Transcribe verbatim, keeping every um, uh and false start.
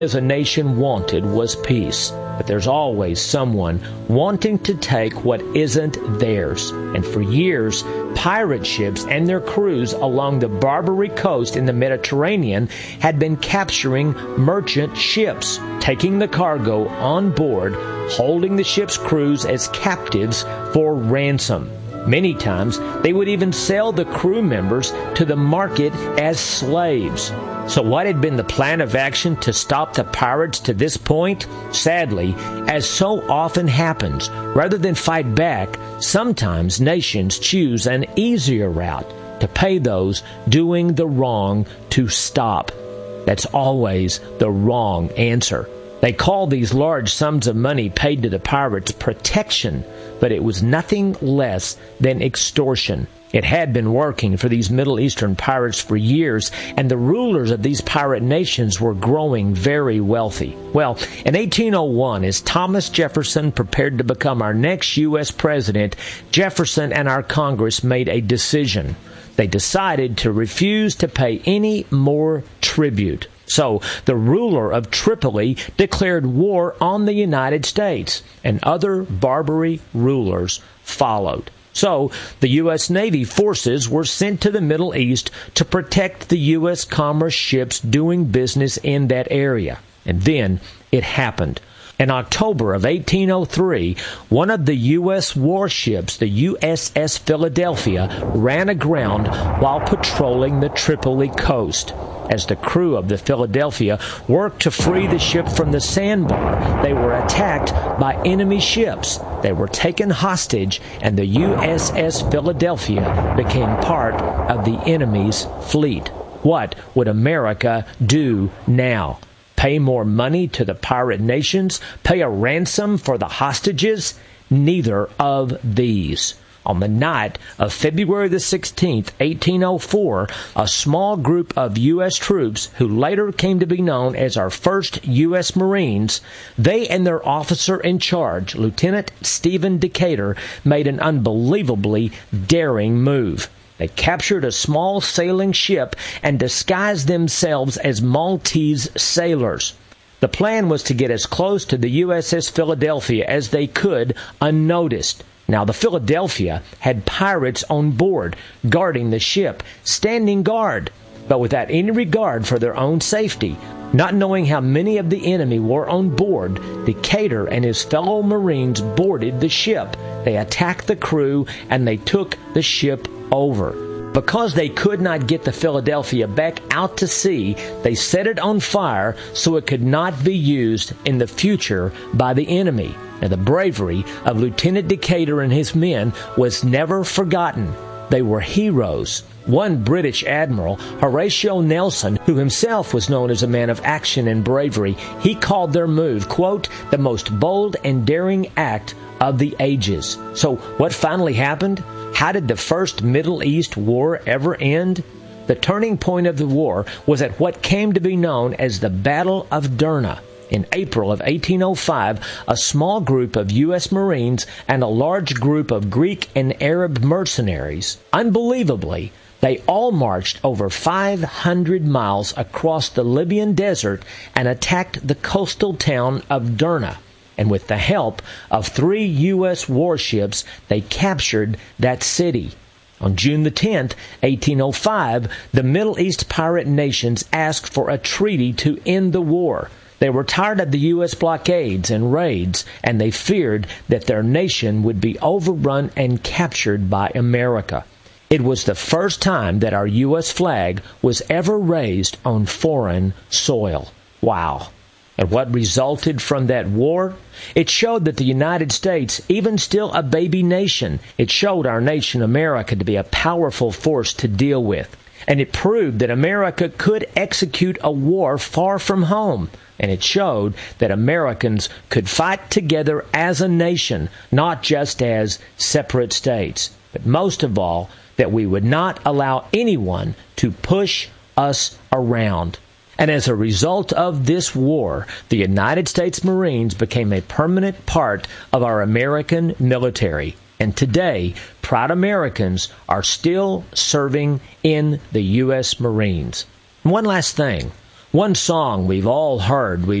as a nation wanted was peace, but there's always someone wanting to take what isn't theirs. And for years, pirate ships and their crews along the Barbary coast in the Mediterranean had been capturing merchant ships, taking the cargo on board, holding the ship's crews as captives for ransom. Many times, they would even sell the crew members to the market as slaves. So what had been the plan of action to stop the pirates to this point? Sadly, as so often happens, rather than fight back, sometimes nations choose an easier route to pay those doing the wrong to stop. That's always the wrong answer. They call these large sums of money paid to the pirates protection, but it was nothing less than extortion. It had been working for these Middle Eastern pirates for years, and the rulers of these pirate nations were growing very wealthy. Well, in eighteen oh one, as Thomas Jefferson prepared to become our next U S president, Jefferson and our Congress made a decision. They decided to refuse to pay any more tribute. So the ruler of Tripoli declared war on the United States, and other Barbary rulers followed. So the U S Navy forces were sent to the Middle East to protect the U S commerce ships doing business in that area. And then it happened. In October of eighteen oh three, one of the U S warships, the U S S Philadelphia, ran aground while patrolling the Tripoli coast. As the crew of the Philadelphia worked to free the ship from the sandbar, they were attacked by enemy ships. They were taken hostage, and the U S S Philadelphia became part of the enemy's fleet. What would America do now? Pay more money to the pirate nations? Pay a ransom for the hostages? Neither of these. On the night of February the sixteenth, eighteen oh four, a small group of U S troops, who later came to be known as our first U S Marines, they and their officer in charge, Lieutenant Stephen Decatur, made an unbelievably daring move. They captured a small sailing ship and disguised themselves as Maltese sailors. The plan was to get as close to the U S S Philadelphia as they could unnoticed. Now, the Philadelphia had pirates on board, guarding the ship, standing guard, but without any regard for their own safety. Not knowing how many of the enemy were on board, Decatur and his fellow Marines boarded the ship. They attacked the crew, and they took the ship over. Because they could not get the Philadelphia back out to sea, they set it on fire so it could not be used in the future by the enemy. Now, the bravery of Lieutenant Decatur and his men was never forgotten. They were heroes. One British admiral, Horatio Nelson, who himself was known as a man of action and bravery, he called their move, quote, the most bold and daring act of the ages. So what finally happened? How did the First Middle East War ever end? The turning point of the war was at what came to be known as the Battle of Derna. In April of eighteen oh five, a small group of U S Marines and a large group of Greek and Arab mercenaries, unbelievably, they all marched over five hundred miles across the Libyan desert and attacked the coastal town of Derna. And with the help of three U S warships, they captured that city. On June the tenth, eighteen oh five, the Middle East pirate nations asked for a treaty to end the war. They were tired of the U S blockades and raids, and they feared that their nation would be overrun and captured by America. It was the first time that our U S flag was ever raised on foreign soil. Wow. And what resulted from that war? It showed that the United States, even still a baby nation, it showed our nation, America, to be a powerful force to deal with. And it proved that America could execute a war far from home. And it showed that Americans could fight together as a nation, not just as separate states. But most of all, that we would not allow anyone to push us around. And as a result of this war, the United States Marines became a permanent part of our American military. And today, proud Americans are still serving in the U S Marines. One last thing. One song we've all heard, we've